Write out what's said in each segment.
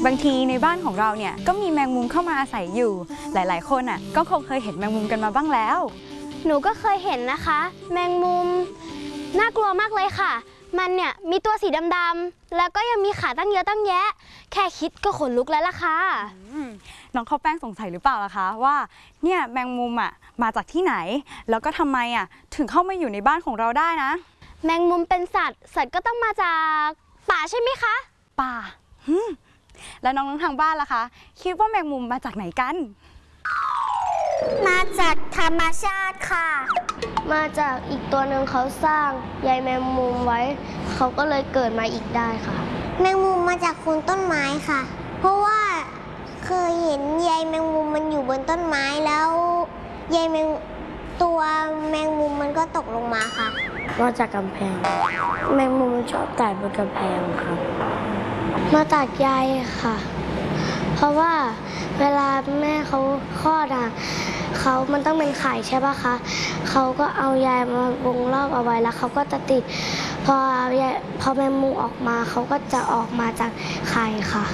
บางทีในบ้านของเราเนี่ยก็มีแมงมุมเข้ามาอาศัยอยู่หลายๆคนอ่ะก็คงเคยเห็นแมงมุมกันมาบ้างแล้วหนูก็เคยเห็นนะคะแมงมุมน่ากลัวมากเลยค่ะมันเนี่ยมีตัวสีดำๆแล้วก็ยังมีขาตั้งเยอะตั้งแยะแค่คิดก็ขนลุกแล้วล่ะค่ะน้องข้าวแป้งสงสัยหรือเปล่าล่ะคะว่าเนี่ยแมงมุมอ่ะมาจากที่ไหนแล้วก็ทำไมอ่ะถึงเข้ามาอยู่ในบ้านของเราได้นะแมงมุมเป็นสัตว์ก็ต้องมาจากป่าใช่ไหมคะป่าแล้วน้องๆทางบ้านล่ะคะคิดว่าแมงมุมมาจากไหนกันมาจากธรรมชาติค่ะมาจากอีกตัวหนึ่งเขาสร้างใยแมงมุมไว้เขาก็เลยเกิดมาอีกได้ค่ะแมงมุมมาจากโคนต้นไม้ค่ะเพราะว่าเคยเห็นใยแมงมุมมันอยู่บนต้นไม้แล้วใยตัวแมงมุมมันก็ตกลงมาค่ะมาจากกำแพงแมงมุมชอบไต่บนกำแพงครับมาจากใยค่ะเพราะว่าเวลาแม่เขาคลอดมันต้องเป็นไข่ใช่ปะคะเขาก็เอาใยมาวงรอบเอาไว้แล้วเขาก็จะติดพอแมงมุมออกมาเขาก็จะออกมาจากไข่ค่ะ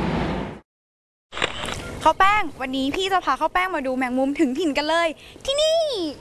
ข้าวแป้งวันนี้พี่จะพาข้าวแป้งมาดูแมงมุมถึงถิ่นกันเลยที่นี่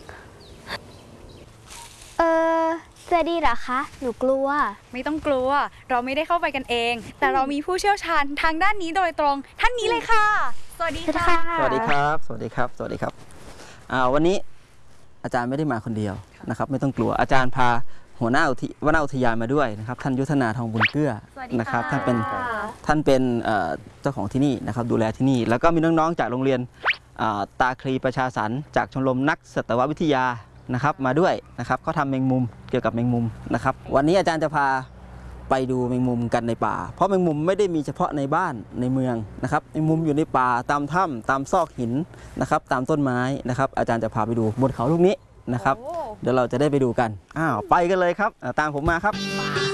จะดีเหรอคะหนูกลัวไม่ต้องกลัวเราไม่ได้เข้าไปกันเองแต่เรามีผู้เชี่ยวชาญทางด้านนี้โดยตรงท่านนี้เลยค่ะสวัสดีค่ะสวัสดีครับสวัสดีครับสวัสดีครับวันนี้อาจารย์ไม่ได้มาคนเดียวนะครับไม่ต้องกลัวอาจารย์พาหัวหน้าอุทยานมาด้วยนะครับท่านยุทธนาทองบุญเกื้อนะครับท่านเป็นเจ้าของที่นี่นะครับดูแลที่นี่แล้วก็มีน้องๆจากโรงเรียนตาคลีประชาสรรค์จากชมรมนักสัตววิทยานะครับมาด้วยนะครับเขาทำแมงมุมเกี่ยวกับแมงมุมนะครับวันนี้อาจารย์จะพาไปดูแมงมุมกันในป่าเพราะแมงมุมไม่ได้มีเฉพาะในบ้านในเมืองนะครับแมงมุมอยู่ในป่าตามถ้ำตามซอกหินนะครับตามต้นไม้นะครับอาจารย์จะพาไปดูบนเขาลูกนี้นะครับเดี๋ยวเราจะได้ไปดูกันไปกันเลยครับตามผมมาครับ